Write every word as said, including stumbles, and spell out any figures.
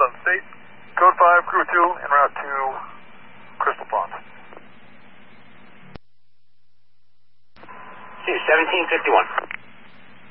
Sun State. Code five, Crew two, en route to Crystal Ponds. See, seventeen fifty-one.